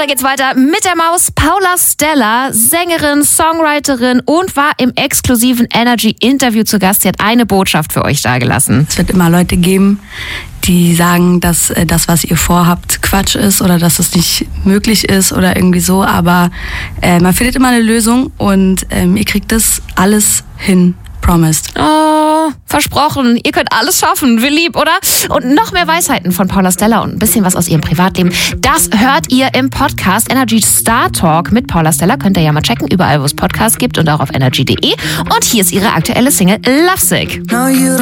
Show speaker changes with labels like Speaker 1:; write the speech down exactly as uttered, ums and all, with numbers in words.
Speaker 1: da geht's weiter mit der Maus. Paula Stella, Sängerin, Songwriterin und war im exklusiven Energy-Interview zu Gast. Sie hat eine Botschaft für euch dagelassen.
Speaker 2: Es wird immer Leute geben, die sagen, dass äh, das, was ihr vorhabt, Quatsch ist oder dass es nicht möglich ist oder irgendwie so. Aber äh, man findet immer eine Lösung und ähm, ihr kriegt das alles hin. Promised.
Speaker 1: Oh, versprochen. Ihr könnt alles schaffen. Wie lieb, oder? Und noch mehr Weisheiten von Paula Stella und ein bisschen was aus ihrem Privatleben. Das hört ihr im Podcast Energy Star Talk mit Paula Stella. Könnt ihr ja mal checken, überall wo es Podcasts gibt und auch auf energy punkt de. Und hier ist ihre aktuelle Single Lovesick.
Speaker 3: No, you don't